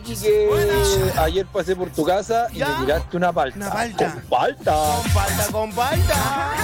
que Buena. ayer pasé por tu casa y ¿Ya? me tiraste una palta. Una palta. Con palta. Con palta, con palta.